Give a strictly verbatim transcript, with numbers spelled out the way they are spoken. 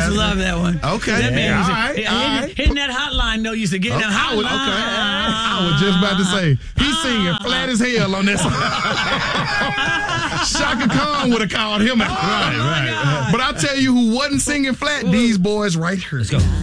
used to love that one. Okay. That man Yeah, used to, all right, hitting, all right. hitting that hotline, though, used to get Oh, that I was, hotline. okay. I was just about to say, he's singing flat as hell on this. Shaka Khan would have called him out. Right, right. But I tell you who wasn't singing flat, these boys right here. Let's go.